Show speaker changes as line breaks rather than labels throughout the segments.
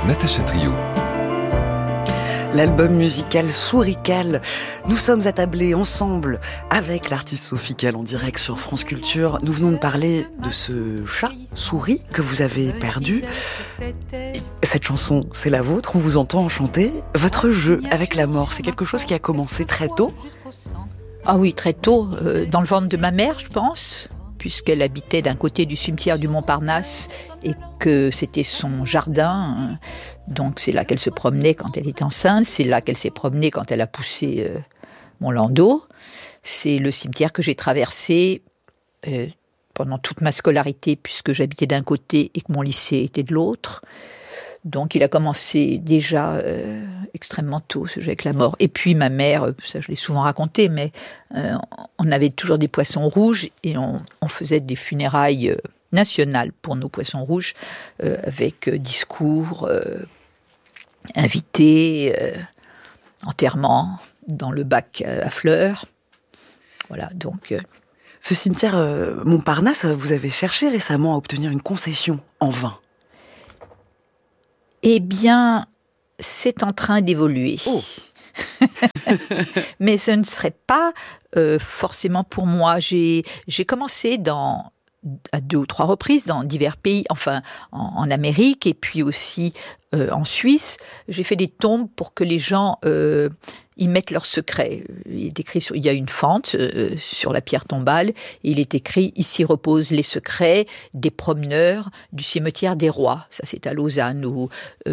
Natacha Trio.
L'album musical Sourical. Nous sommes attablés ensemble avec l'artiste Sophie Calle en direct sur France Culture. Nous venons de parler de ce chat, Souris, que vous avez perdu. Et cette chanson, c'est la vôtre, on vous entend chanter. Votre jeu avec la mort, c'est quelque chose qui a commencé très tôt.
Ah oui, très tôt, dans le ventre de ma mère, je pense, puisqu'elle habitait d'un côté du cimetière du Montparnasse et que c'était son jardin. Donc c'est là qu'elle se promenait quand elle était enceinte, c'est là qu'elle s'est promenée quand elle a poussé mon landau. C'est le cimetière que j'ai traversé pendant toute ma scolarité, puisque j'habitais d'un côté et que mon lycée était de l'autre. Donc il a commencé déjà extrêmement tôt, ce jeu avec la mort. Et puis ma mère, ça je l'ai souvent raconté, mais on avait toujours des poissons rouges et on faisait des funérailles nationales pour nos poissons rouges, avec discours, invités, enterrement dans le bac à fleurs. Voilà, donc...
Ce cimetière Montparnasse, vous avez cherché récemment à obtenir une concession en vain.
Eh bien, c'est en train d'évoluer.
Oh.
Mais ce ne serait pas forcément pour moi. J'ai commencé à 2 ou 3 reprises dans divers pays, enfin en Amérique et puis aussi en Suisse. J'ai fait des tombes pour que les gens y mettent leurs secrets. Il y a une fente sur la pierre tombale et il est écrit « Ici reposent les secrets des promeneurs du cimetière des rois ». Ça, c'est à Lausanne ou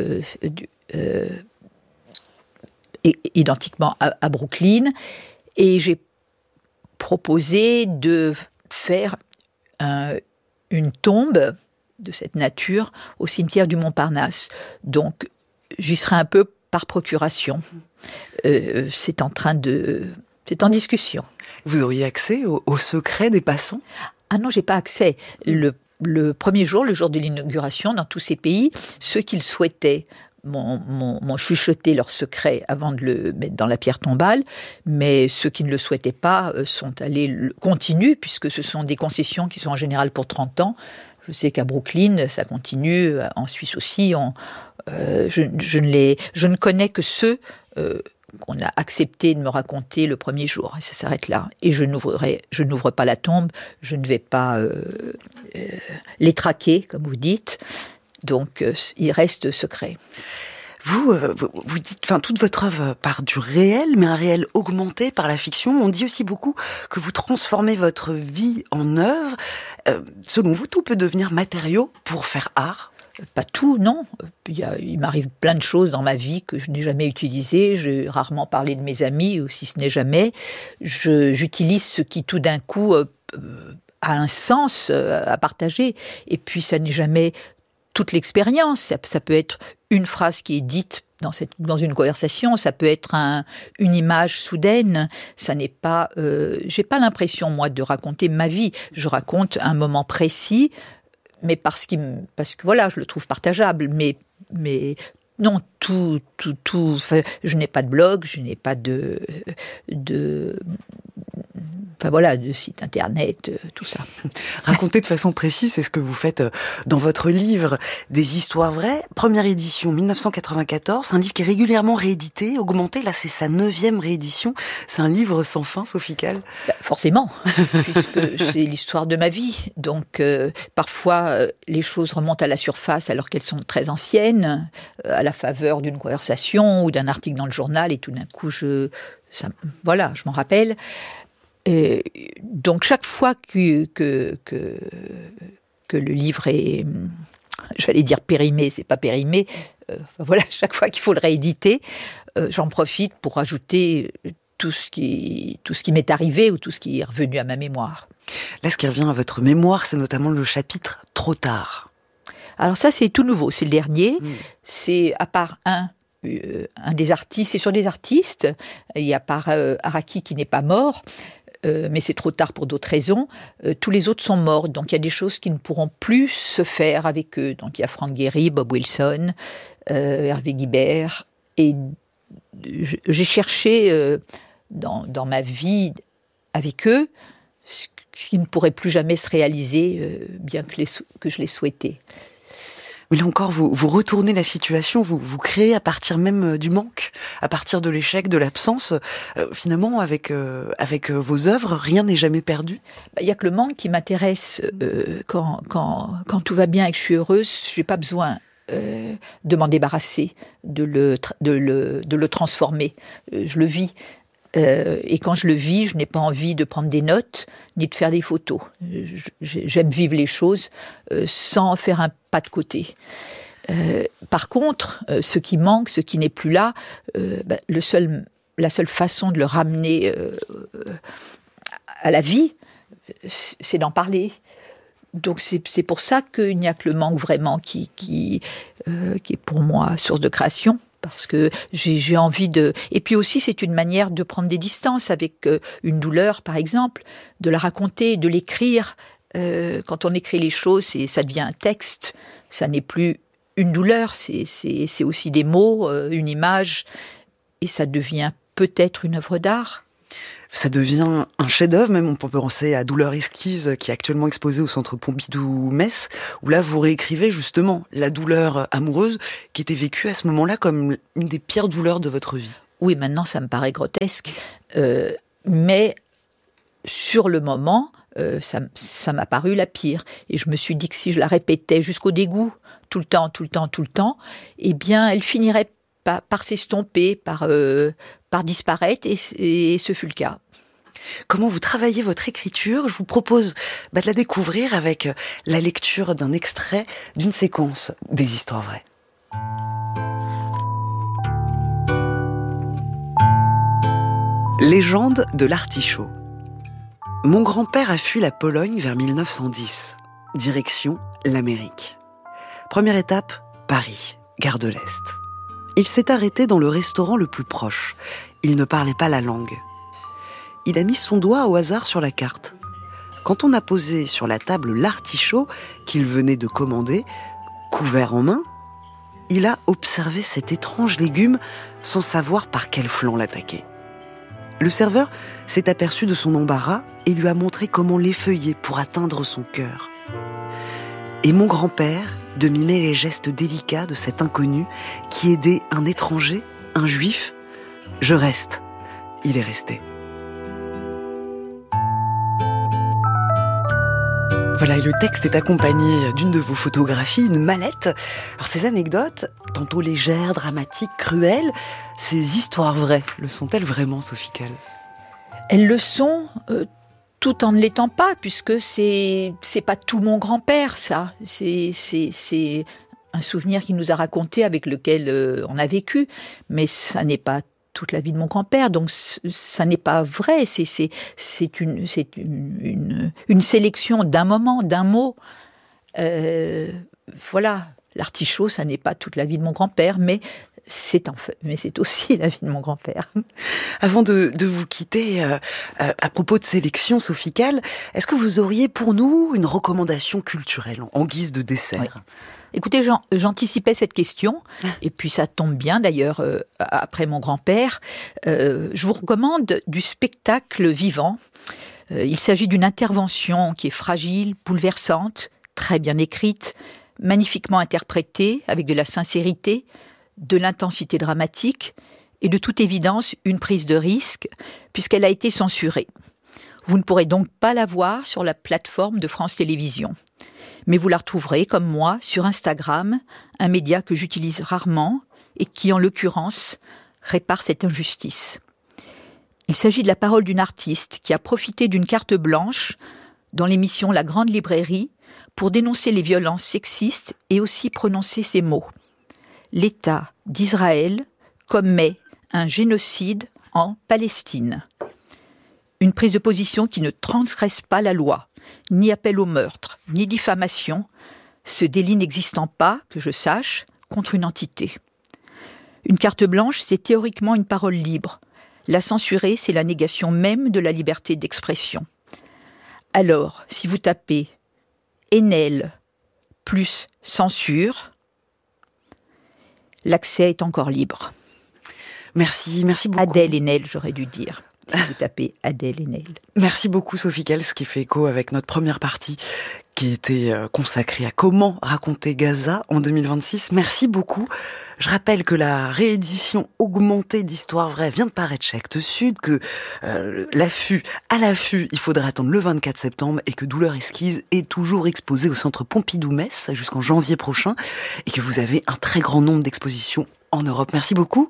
identiquement à Brooklyn. Et j'ai proposé de faire une tombe de cette nature au cimetière du Montparnasse. Donc, j'y serai un peu par procuration. C'est en discussion.
Vous auriez accès au secret des passants ?
Ah non, j'ai pas accès. Le premier jour, le jour de l'inauguration, dans tous ces pays, ceux qui le souhaitaient m'ont chuchoté leur secret avant de le mettre dans la pierre tombale, mais ceux qui ne le souhaitaient pas continuent, puisque ce sont des concessions qui sont en général pour 30 ans. Je sais qu'à Brooklyn, ça continue, en Suisse aussi. Je ne connais que ceux qu'on a accepté de me raconter le premier jour, et ça s'arrête là. Et je n'ouvre pas la tombe, je ne vais pas les traquer, comme vous dites. Donc, il reste secret.
Vous dites, toute votre œuvre part du réel, mais un réel augmenté par la fiction. On dit aussi beaucoup que vous transformez votre vie en œuvre. Selon vous, tout peut devenir matériau pour faire art ?
Pas tout, non. Il m'arrive plein de choses dans ma vie que je n'ai jamais utilisées. J'ai rarement parlé de mes amis, ou si ce n'est jamais. J'utilise ce qui, tout d'un coup, a un sens à partager. Et puis, ça n'est jamais toute l'expérience. Ça peut être une phrase qui est dite dans une conversation, ça peut être une image soudaine. Ça n'est pas... j'ai pas l'impression, moi, de raconter ma vie. Je raconte un moment précis, mais parce que voilà, je le trouve partageable. Mais non, tout. Enfin, je n'ai pas de blog, je n'ai pas de site internet, tout ça.
Raconter de façon précise, c'est ce que vous faites dans votre livre Des histoires vraies. Première édition, 1994. Un livre qui est régulièrement réédité, augmenté. Là, c'est sa 9e réédition. C'est un livre sans fin, Sophie Calle.
Forcément, puisque c'est l'histoire de ma vie. Donc, parfois, les choses remontent à la surface alors qu'elles sont très anciennes, à la faveur d'une conversation ou d'un article dans le journal, et tout d'un coup, je m'en rappelle. Donc chaque fois que le livre est, j'allais dire périmé, c'est pas périmé, chaque fois qu'il faut le rééditer, j'en profite pour ajouter tout ce qui m'est arrivé ou tout ce qui est revenu à ma mémoire.
Là, ce qui revient à votre mémoire, c'est notamment le chapitre « Trop tard ».
Alors ça, c'est tout nouveau, c'est le dernier. C'est à part un des artistes, c'est sur des artistes, il y a par Araki qui n'est pas mort, mais c'est trop tard pour d'autres raisons. Tous les autres sont morts, donc il y a des choses qui ne pourront plus se faire avec eux. Donc il y a Frank Gehry, Bob Wilson, Hervé Guibert, et j'ai cherché dans ma vie avec eux ce qui ne pourrait plus jamais se réaliser, bien que je l'ai souhaité.
Mais là encore, vous retournez la situation, vous créez à partir même du manque, à partir de l'échec, de l'absence. Finalement, avec vos œuvres, rien n'est jamais perdu.
Il y a que le manque qui m'intéresse. Quand tout va bien et que je suis heureuse, je n'ai pas besoin de m'en débarrasser, de le transformer. Je le vis. Et quand je le vis, je n'ai pas envie de prendre des notes ni de faire des photos. J'aime vivre les choses sans faire un pas de côté. Par contre, ce qui manque, ce qui n'est plus là, la seule façon de le ramener à la vie, c'est d'en parler. Donc c'est pour ça qu'il n'y a que le manque vraiment qui est pour moi source de création. Parce que j'ai envie de... Et puis aussi, c'est une manière de prendre des distances avec une douleur, par exemple, de la raconter, de l'écrire. Quand on écrit les choses, ça devient un texte. Ça n'est plus une douleur, c'est aussi des mots, une image. Et ça devient peut-être une œuvre d'art.
Ça devient un chef-d'œuvre, même on peut penser à Douleur esquisse, qui est actuellement exposée au Centre Pompidou-Metz, où là vous réécrivez justement la douleur amoureuse qui était vécue à ce moment-là comme une des pires douleurs de votre vie.
Oui, maintenant ça me paraît grotesque, mais sur le moment, ça m'a paru la pire. Et je me suis dit que si je la répétais jusqu'au dégoût, tout le temps, eh bien elle finirait par s'estomper, par disparaître, et ce fut le cas.
Comment vous travaillez votre écriture ? Je vous propose de la découvrir avec la lecture d'un extrait d'une séquence des histoires vraies. Légende de l'artichaut. Mon grand-père a fui la Pologne vers 1910. Direction l'Amérique. Première étape, Paris, gare de l'Est. Il s'est arrêté dans le restaurant le plus proche. Il ne parlait pas la langue. Il a mis son doigt au hasard sur la carte. Quand on a posé sur la table l'artichaut qu'il venait de commander, couvert en main, il a observé cet étrange légume sans savoir par quel flanc l'attaquer. Le serveur s'est aperçu de son embarras et lui a montré comment l'effeuiller pour atteindre son cœur. Et mon grand-père de mimer les gestes délicats de cet inconnu qui aidait un étranger, un juif. Je reste. Il est resté. Voilà, et le texte est accompagné d'une de vos photographies, une mallette. Alors ces anecdotes, tantôt légères, dramatiques, cruelles, ces histoires vraies, le sont-elles vraiment, Sophie Calle ?
Elles le sont, tout en ne l'étant pas, puisque c'est pas tout mon grand-père, ça. C'est un souvenir qu'il nous a raconté, avec lequel on a vécu, mais ça n'est pas toute la vie de mon grand-père, donc ça n'est pas vrai, c'est une sélection d'un moment, d'un mot. Voilà, l'artichaut, ça n'est pas toute la vie de mon grand-père, mais c'est aussi la vie de mon grand-père.
Avant de vous quitter, à propos de sélection, Sophie Calle, est-ce que vous auriez pour nous une recommandation culturelle en guise de dessert ?
Oui. Écoutez, j'anticipais cette question, et puis ça tombe bien d'ailleurs, après mon grand-père. Je vous recommande du spectacle vivant. Il s'agit d'une intervention qui est fragile, bouleversante, très bien écrite, magnifiquement interprétée, avec de la sincérité, de l'intensité dramatique, et de toute évidence une prise de risque, puisqu'elle a été censurée. Vous ne pourrez donc pas la voir sur la plateforme de France Télévisions. Mais vous la retrouverez, comme moi, sur Instagram, un média que j'utilise rarement et qui, en l'occurrence, répare cette injustice. Il s'agit de la parole d'une artiste qui a profité d'une carte blanche dans l'émission La Grande Librairie pour dénoncer les violences sexistes et aussi prononcer ces mots. L'État d'Israël commet un génocide en Palestine. Une prise de position qui ne transgresse pas la loi, ni appel au meurtre, ni diffamation, ce délit n'existant pas, que je sache, contre une entité. Une carte blanche, c'est théoriquement une parole libre. La censurer, c'est la négation même de la liberté d'expression. Alors, si vous tapez Enel plus censure, l'accès est encore libre.
Merci beaucoup.
Adèle Haenel, j'aurais dû dire. si vous tapez Adèle Haenel.
Merci beaucoup Sophie Kell, ce qui fait écho avec notre première partie qui était consacrée à comment raconter Gaza en 2026. Merci beaucoup. Je rappelle que la réédition augmentée d'Histoire vraie vient de paraître chez Actes Sud, que à l'affût, il faudra attendre le 24 septembre et que Douleur Esquisse est toujours exposée au Centre Pompidou-Metz jusqu'en janvier prochain et que vous avez un très grand nombre d'expositions en Europe. Merci beaucoup.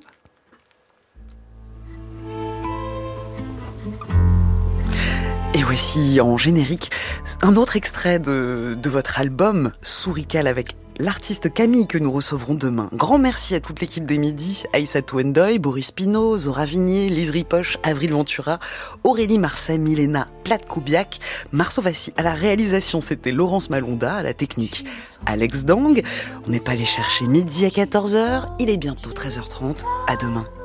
Et voici en générique un autre extrait de votre album Sourical avec l'artiste Camille que nous recevrons demain. Grand merci à toute l'équipe des Midis, Aïssatou Ndoye, Boris Pinault, Zora Vignier, Lise Ripoche, Avril Ventura, Aurélie Marseille, Milena Platte-Koubiak, Marceau Vassy. À la réalisation, c'était Laurence Malonda, à la technique, Alex Dang. On n'est pas allé chercher midi à 14h, il est bientôt 13h30. À demain.